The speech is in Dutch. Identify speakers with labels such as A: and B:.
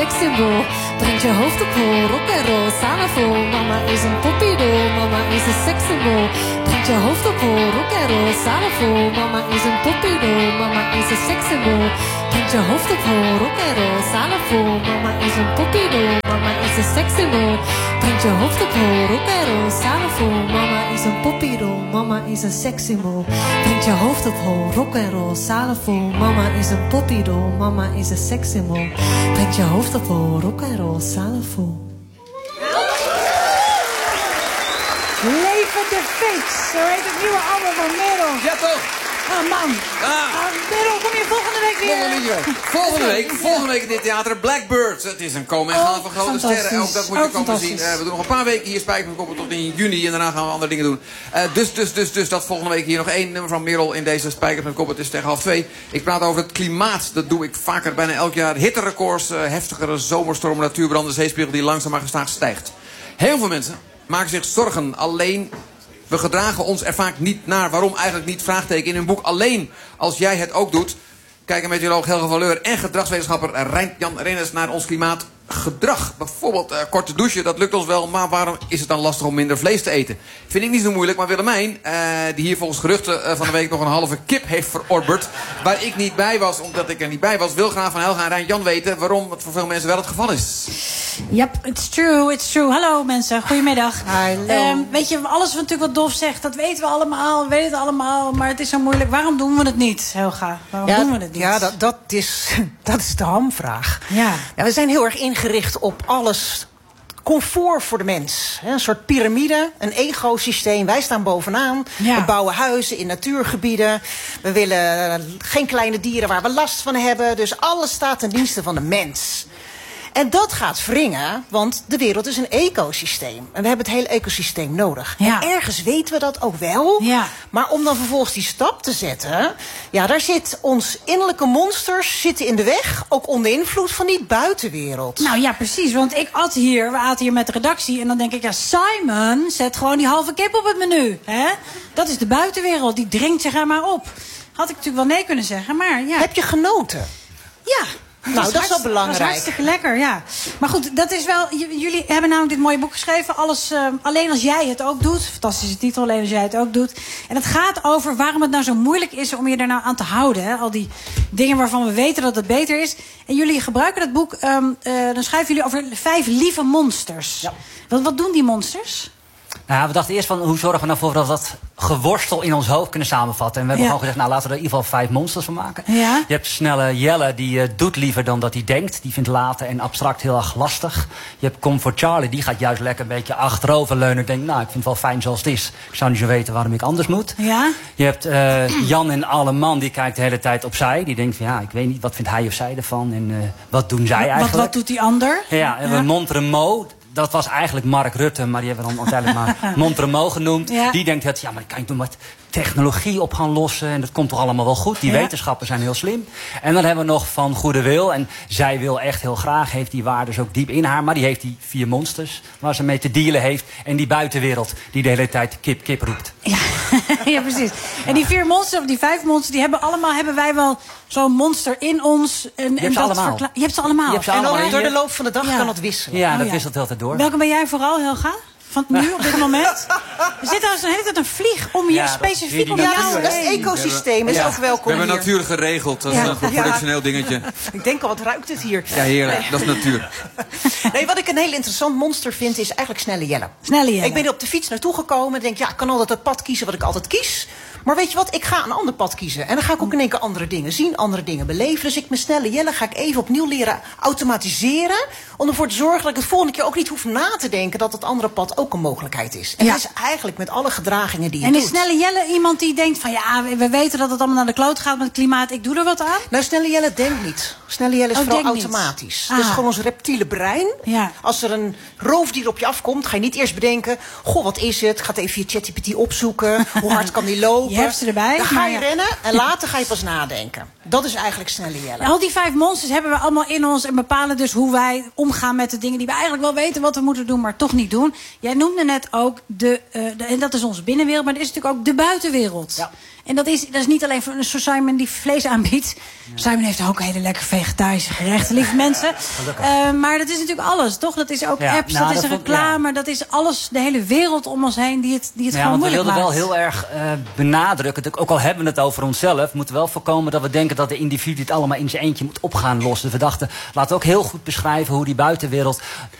A: sexsymbol. Brengt je hoofd op hol, rock en roll, salafol. Mama is een poppydoll, mama is een sekssymbol. Brengt je hoofd op hol, rock en roll, salafol. Mama is een poppydoll, mama is een sekssymbol. Brengt je hoofd op hol, rock en roll, salafol. Mama is een poppydoll, mama is een sekssymbol. Brengt je hoofd op hol, rock en roll, salafol. Mama is een poppydoll, mama is een sekssymbol. Brengt je hoofd op hol, rock en roll, salafol. Mama is een poppydoll, mama is een sekssymbol. Brengt je hoofd op hol, rock en roll, salafol.
B: Leven de Fakes, zo heet het nieuwe album van Merel.
C: Ja, toch?
B: Oh man. Merel, kom je volgende week weer?
C: Volgende week in dit theater Blackbirds. Het is een komen en gaan van grote sterren. Ook dat moet je komen zien. We doen nog een paar weken hier Spijkerkoppen tot in juni. En daarna gaan we andere dingen doen. Dus dat volgende week hier nog 1 nummer van Merel in deze Spijkerkoppen. Het is tegen 1:30. Ik praat over het klimaat. Dat doe ik vaker, bijna elk jaar. Hitterecords, heftigere zomerstormen, natuurbranden, zeespiegel die langzaam maar gestaag stijgt. Heel veel mensen maken zich zorgen. Alleen, we gedragen ons er vaak niet naar. Waarom eigenlijk niet? Vraagteken in hun boek. Alleen als jij het ook doet, kijken meteoroloog Helge Valeur en gedragswetenschapper Jan Rennes naar ons klimaatgedrag. Bijvoorbeeld korte douchen, dat lukt ons wel. Maar waarom is het dan lastig om minder vlees te eten? Vind ik niet zo moeilijk. Maar Willemijn, die hier volgens geruchten van de week nog een halve kip heeft verorberd, waar ik niet bij was, omdat ik er niet bij was, wil graag van Helga en Jan weten waarom het voor veel mensen wel het geval is.
B: Yep, it's true. Hallo mensen, goedemiddag. Weet je, alles wat natuurlijk wat Dolf zegt, dat weten we allemaal. We weten het allemaal, maar het is zo moeilijk. Waarom doen we het niet, Helga? Waarom doen we het niet?
D: Ja, dat is de hamvraag.
B: Ja.
D: Ja, we zijn heel erg ingericht op alles comfort voor de mens. Een soort piramide, een ecosysteem. Wij staan bovenaan.
B: Ja.
D: We bouwen huizen in natuurgebieden. We willen geen kleine dieren waar we last van hebben. Dus alles staat ten dienste van de mens. En dat gaat wringen, want de wereld is een ecosysteem. En we hebben het hele ecosysteem nodig.
B: Ja.
D: En ergens weten we dat ook wel.
B: Ja.
D: Maar om dan vervolgens die stap te zetten, ja, daar zit ons innerlijke monsters zitten in de weg. Ook onder invloed van die buitenwereld.
B: Nou ja, precies. Want we aten hier met de redactie. En dan denk ik, ja, Simon, zet gewoon die halve kip op het menu. Hè? Dat is de buitenwereld. Die dringt zich er maar op. Had ik natuurlijk wel nee kunnen zeggen, maar ja.
D: Heb je genoten?
B: Ja.
D: Nou, dat is wel belangrijk.
B: Dat is hartstikke lekker, ja. Maar goed, dat is wel. Jullie hebben namelijk dit mooie boek geschreven. Alles, alleen als jij het ook doet. Fantastische titel, alleen als jij het ook doet. En het gaat over waarom het nou zo moeilijk is om je er nou aan te houden. Hè? Al die dingen waarvan we weten dat het beter is. En jullie gebruiken dat boek. Dan schrijven jullie over 5 lieve monsters.
E: Ja.
B: Wat doen die monsters?
E: Nou, we dachten eerst van hoe zorgen we nou voor dat we dat geworstel in ons hoofd kunnen samenvatten. En we hebben gewoon gezegd, nou laten we er in ieder geval 5 monsters van maken.
B: Ja.
E: Je hebt snelle Jelle, die doet liever dan dat hij denkt. Die vindt laten en abstract heel erg lastig. Je hebt Comfort Charlie, die gaat juist lekker een beetje achteroverleunen. Denkt, nou ik vind het wel fijn zoals het is. Ik zou niet zo weten waarom ik anders moet.
B: Ja.
E: Je hebt Jan en Alleman, die kijkt de hele tijd opzij. Die denkt van ja, ik weet niet, wat vindt hij of zij ervan? En wat doen zij eigenlijk?
B: Wat doet die ander?
E: Ja, en we Montremo. Dat was eigenlijk Mark Rutte, maar die hebben we dan uiteindelijk maar Montremo genoemd.
B: Ja.
E: Die denkt, ja, maar kan je toen wat technologie op gaan lossen en dat komt toch allemaal wel goed. Die wetenschappers zijn heel slim. En dan hebben we nog Van Goede Wil. En zij wil echt heel graag, heeft die waardes ook diep in haar. Maar die heeft die 4 monsters waar ze mee te dealen heeft. En die buitenwereld die de hele tijd kip, kip roept.
B: Ja, ja precies. En die 4 monsters, of die 5 monsters, die hebben wij wel zo'n monster in ons. En
E: je hebt ze allemaal.
B: Je hebt ze allemaal.
E: Je hebt ze
D: En
E: allemaal.
D: dan door de loop van de dag kan het wisselen.
E: Ja, dat wisselt heel tijd door.
B: Welke ben jij vooral, Helga? Van nu, op dit moment? Er zit trouwens een hele tijd een vlieg om je, specifiek om jou
D: Ja, dat is
B: heen.
D: het ecosysteem is ook welkom.
C: We hebben
D: hier.
C: natuur geregeld. Dat is een productioneel dingetje.
D: Ik denk al, wat ruikt het hier?
C: Ja, heerlijk. Dat is natuur.
D: Nee, wat ik een heel interessant monster vind, is eigenlijk Snelle Jelle.
B: Snelle Jelle.
D: Ik ben er op de fiets naartoe gekomen en denk, ja, ik kan altijd het pad kiezen wat ik altijd kies. Maar weet je wat, ik ga een ander pad kiezen. En dan ga ik ook in één keer andere dingen zien, andere dingen beleven. Dus ik met Snelle Jelle ga ik even opnieuw leren automatiseren. Om ervoor te zorgen dat ik het volgende keer ook niet hoef na te denken dat het andere pad ook een mogelijkheid is. En dat is eigenlijk met alle gedragingen die je
B: En
D: doet.
B: is Snelle Jelle iemand die denkt van ja, we weten dat het allemaal naar de kloot gaat met het klimaat. Ik doe er wat aan?
D: Nou, Snelle Jelle denkt niet. Snelle Jelle is vooral
B: denkt niet.
D: automatisch.
B: Ah.
D: Dat is gewoon ons reptiele brein.
B: Ja.
D: Als er een roofdier op je afkomt, ga je niet eerst bedenken, goh, wat is het? Ga even je ChatGPT opzoeken. Hoe hard kan die lopen?
B: Je hebt ze erbij.
D: Dan ga
B: maar
D: je rennen en later ga je pas nadenken. Dat is eigenlijk Snelle Jelle.
B: Al die 5 monsters hebben we allemaal in ons en bepalen dus hoe wij omgaan met de dingen die we eigenlijk wel weten wat we moeten doen, maar toch niet doen. Jij noemde net ook en dat is onze binnenwereld, maar er is natuurlijk ook de buitenwereld.
E: Ja.
B: En dat is niet alleen voor Simon die vlees aanbiedt. Simon heeft ook hele lekkere vegetarische gerechten, lieve mensen. Maar dat is natuurlijk alles, toch? Dat is ook apps, dat is reclame, dat is alles, de hele wereld om ons heen die het gewoon moeilijk maakt.
E: We wilden wel heel erg benadrukken, ook al hebben we het over onszelf, moeten we wel voorkomen dat we denken dat de individu het allemaal in zijn eentje moet op gaan lossen. Dus we dachten, laten we ook heel goed beschrijven hoe die buitenwereld